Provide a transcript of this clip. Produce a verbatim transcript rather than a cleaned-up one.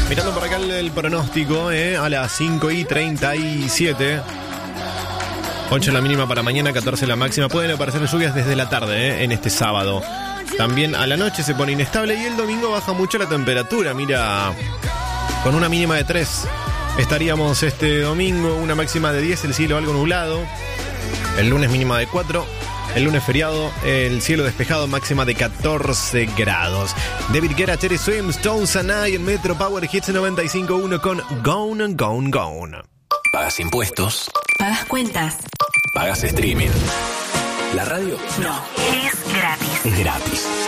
Mirando por acá el, el pronóstico, eh, a las cinco y treinta y siete. ocho la mínima para mañana, catorce la máxima. Pueden aparecer lluvias desde la tarde, eh, en este sábado. También a la noche se pone inestable y el domingo baja mucho la temperatura. Mira, con una mínima de tres estaríamos este domingo, una máxima de diez, el cielo algo nublado. El lunes mínima de cuatro. El lunes feriado, el cielo despejado, máxima de catorce grados. David Guetta, Cherry Swim, Stones and I en Metro Power Hits noventa y cinco punto uno con Gone, Gone, Gone. Pagas impuestos. Pagas cuentas. Pagas streaming. ¿La radio? No, es gratis. Es gratis.